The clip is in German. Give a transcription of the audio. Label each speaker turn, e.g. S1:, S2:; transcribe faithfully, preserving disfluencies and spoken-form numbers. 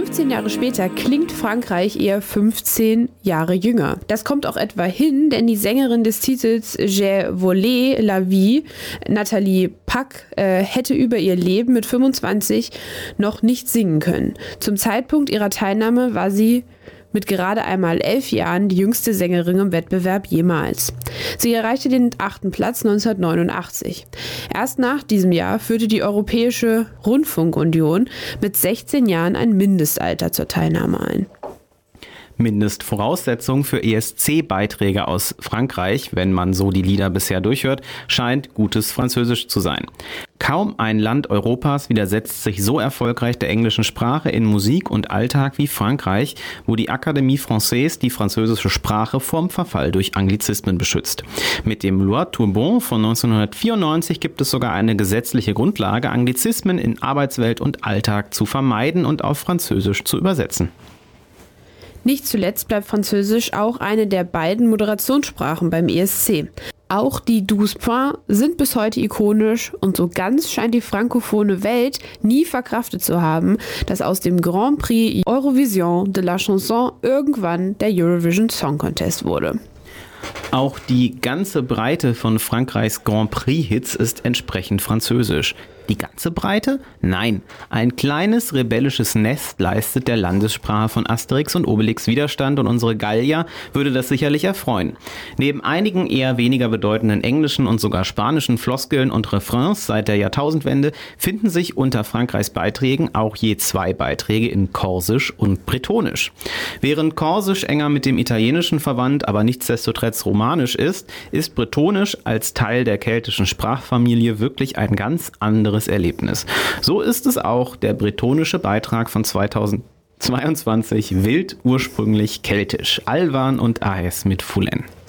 S1: fünfzehn Jahre später klingt Frankreich eher fünfzehn Jahre jünger. Das kommt auch etwa hin, denn die Sängerin des Titels J'ai volé la vie, Nathalie Pack, äh, hätte über ihr Leben mit fünfundzwanzig noch nicht singen können. Zum Zeitpunkt ihrer Teilnahme war sie mit gerade einmal elf Jahren die jüngste Sängerin im Wettbewerb jemals. Sie erreichte den achten Platz neunzehnhundertneunundachtzig. Erst nach diesem Jahr führte die Europäische Rundfunkunion mit sechzehn Jahren ein Mindestalter zur Teilnahme ein.
S2: Mindestvoraussetzung für E S C-Beiträge aus Frankreich, wenn man so die Lieder bisher durchhört, scheint gutes Französisch zu sein. Kaum ein Land Europas widersetzt sich so erfolgreich der englischen Sprache in Musik und Alltag wie Frankreich, wo die Académie Française die französische Sprache vorm Verfall durch Anglizismen beschützt. Mit dem Loi Toubon von neunzehnhundertvierundneunzig gibt es sogar eine gesetzliche Grundlage, Anglizismen in Arbeitswelt und Alltag zu vermeiden und auf Französisch zu übersetzen.
S1: Nicht zuletzt bleibt Französisch auch eine der beiden Moderationssprachen beim E S C. Auch die douze points sind bis heute ikonisch und so ganz scheint die frankophone Welt nie verkraftet zu haben, dass aus dem Grand Prix Eurovision de la Chanson irgendwann der Eurovision Song Contest wurde.
S2: Auch die ganze Breite von Frankreichs Grand Prix-Hits ist entsprechend französisch. Die ganze Breite? Nein, ein kleines rebellisches Nest leistet der Landessprache von Asterix und Obelix Widerstand und unsere Gallier würde das sicherlich erfreuen. Neben einigen eher weniger bedeutenden englischen und sogar spanischen Floskeln und Refrains seit der Jahrtausendwende finden sich unter Frankreichs Beiträgen auch je zwei Beiträge in Korsisch und Bretonisch. Während Korsisch enger mit dem Italienischen verwandt, aber nichtsdestotrotz romanisch ist, ist Bretonisch als Teil der keltischen Sprachfamilie wirklich ein ganz anderes Erlebnis. So ist es auch der bretonische Beitrag von zweitausendzweiundzwanzig, wild ursprünglich keltisch. Alvan und Aes mit Fullen.